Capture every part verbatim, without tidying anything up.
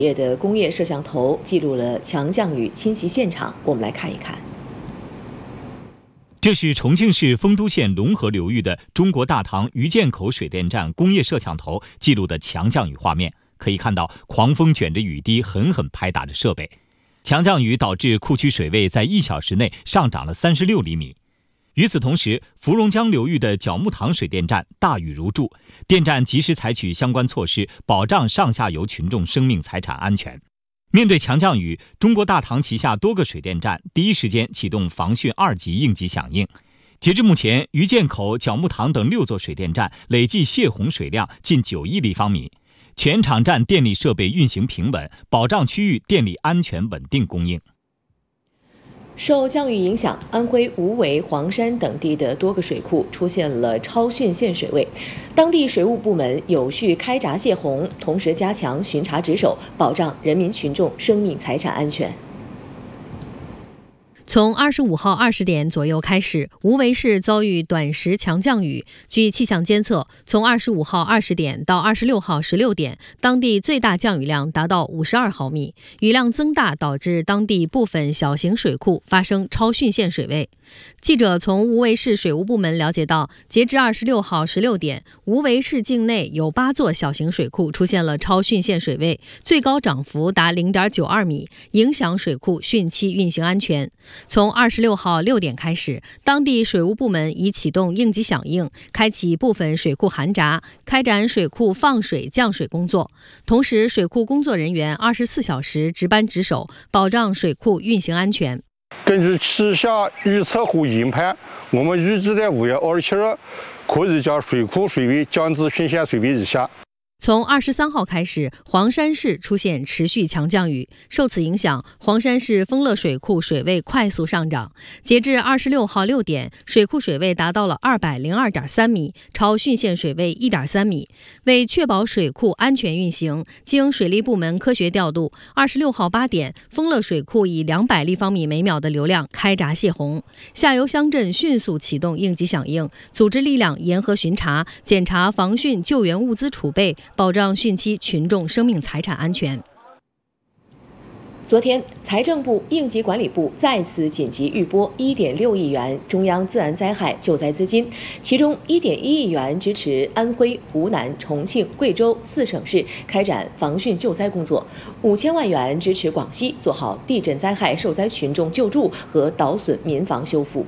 业的工业摄像头记录了强降雨侵袭现场，我们来看一看。 这是重庆市丰都县龙河流域的中国大唐余建口水电站工业摄像头记录的强降雨画面。可以看到，狂风卷着雨滴狠狠拍打着设备，强降雨导致库区水位在一小时内上涨了三十六厘米。与此同时，芙蓉江流域的角木塘水电站大雨如注，电站及时采取相关措施，保障上下游群众生命财产安全。面对强降雨，中国大唐旗下多个水电站第一时间启动防汛二级应急响应。截至目前，余建口、角木塘等六座水电站累计泄洪水量近九亿立方米，全场站电力设备运行平稳，保障区域电力安全稳定供应。 受降雨影响，安徽无为、黄山等地的多个水库出现了超汛线水位，当地水务部门有序开闸泄洪，同时加强巡查值守，保障人民群众生命财产安全。 从二十五号二十点左右开始，无为市遭遇短时强降雨。据气象监测，从二十五号二十点到二十六号十六点，当地最大降雨量达到五十二毫米，雨量增大导致当地部分小型水库发生超汛线水位。记者从无为市水务部门了解到，截至二十六号十六点，无为市境内有八座小型水库出现了超汛线水位，最高涨幅达零点九二米，影响水库汛期运行安全。从二十六号六点开始，当地水务部门已启动应急响应，开启部分水库涵闸，开展水库放水降水工作。同时，水库工作人员二十四小时值班值守，保障水库运行安全。 根据气象预测和研判，我们预计在五月二十七日可以将水库水位降至汛线水位以下。 从二十三号开始，黄山市出现持续强降雨，受此影响，黄山市丰乐水库水位快速上涨。截至二十六号六点，水库水位达到了二百零二点三米，超汛线水位一点三米。为确保水库安全运行，经水利部门科学调度，二十六号八点，丰乐水库以两百立方米每秒的流量开闸泄洪，下游乡镇迅速启动应急响应，组织力量严核巡查，检查防汛救援物资储备，保障汛期群众生命财产安全。 昨天，财政部、应急管理部再次紧急预拨一点六亿元中央自然灾害救灾资金，其中一点一亿元支持安徽、湖南、重庆、贵州四省市开展防汛救灾工作，五千万元支持广西做好地震灾害受灾群众救助和捣损民房修复。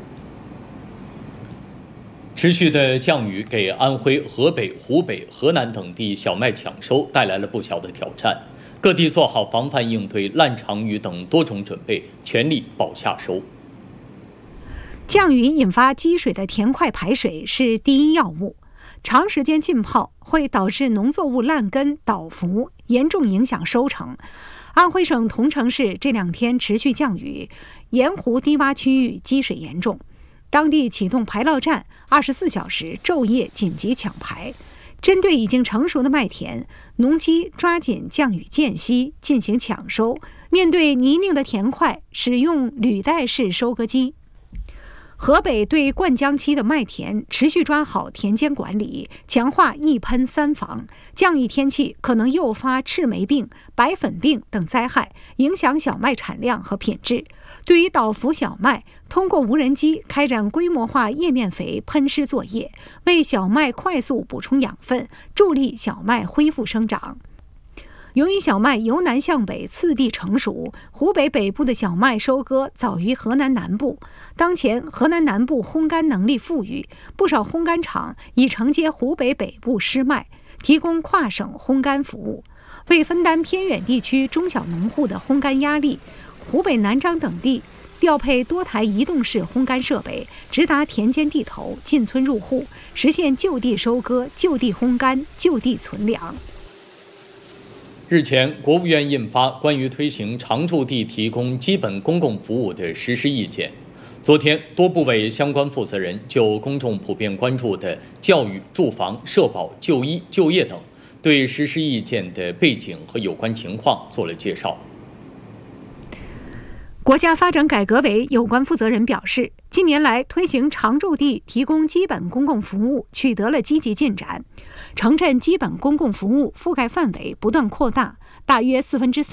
持续的降雨给安徽、河北、湖北、河南等地小麦抢收带来了不小的挑战，各地做好防范应对烂场雨等多种准备，全力保夏收。 降雨引发积水的田块排水是第一要务，长时间浸泡会导致农作物烂根倒伏，严重影响收成。安徽省桐城市这两天持续降雨，盐湖低洼区域积水严重，当地启动排涝站，二十四小时昼夜紧急抢排。针对已经成熟的麦田，农机抓紧降雨间隙进行抢收。面对泥泞的田块，使用履带式收割机。河北对灌浆期的麦田持续抓好田间管理，强化一喷三防。降雨天气可能诱发赤霉病、白粉病等灾害，影响小麦产量和品质。对于倒伏小麦，通过无人机开展规模化叶面肥喷施作业，为小麦快速补充养分，助力小麦恢复生长。由于小麦由南向北次第成熟，湖北北部的小麦收割早于河南南部。当前河南南部烘干能力富裕，不少烘干厂已承接湖北北部湿麦，提供跨省烘干服务。为分担偏远地区中小农户的烘干压力，湖北南漳等地调配多台移动式烘干设备，直达田间地头、进村入户，实现就地收割、就地烘干、就地存粮。 日前，国务院印发关于推行常住地提供基本公共服务的实施意见。昨天，多部委相关负责人就公众普遍关注的教育、住房、社保、就医、就业等对实施意见的背景和有关情况做了介绍。 国家发展改革委有关负责人表示，近年来推行常住地提供基本公共服务取得了积极进展，城镇基本公共服务覆盖范围不断扩大， 大约四分之三。